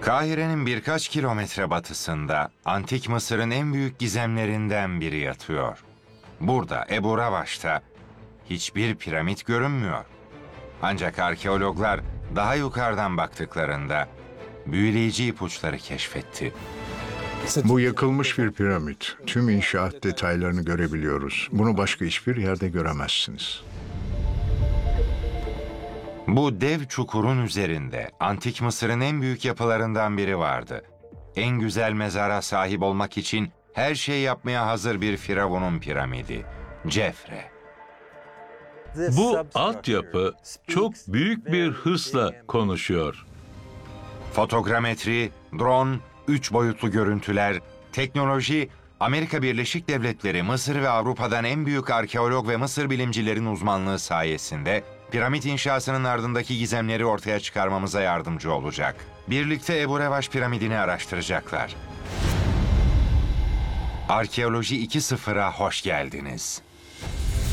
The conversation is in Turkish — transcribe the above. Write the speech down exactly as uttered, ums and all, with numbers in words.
Kahire'nin birkaç kilometre batısında Antik Mısır'ın en büyük gizemlerinden biri yatıyor. Burada, Ebu Ravaş'ta hiçbir piramit görünmüyor. Ancak arkeologlar daha yukarıdan baktıklarında büyüleyici ipuçları keşfetti. Bu yakılmış bir piramit. Tüm inşaat detaylarını görebiliyoruz. Bunu başka hiçbir yerde göremezsiniz. Bu dev çukurun üzerinde Antik Mısır'ın en büyük yapılarından biri vardı. En güzel mezara sahip olmak için her şey yapmaya hazır bir firavunun piramidi, Cefre. Bu altyapı çok büyük bir hırsla konuşuyor. Fotogrametri, drone, üç boyutlu görüntüler, teknoloji, Amerika Birleşik Devletleri, Mısır ve Avrupa'dan en büyük arkeolog ve Mısır bilimcilerin uzmanlığı sayesinde piramit inşasının ardındaki gizemleri ortaya çıkarmamıza yardımcı olacak. Birlikte Ebu Revaş piramidini araştıracaklar. Arkeoloji iki nokta sıfıra hoş geldiniz.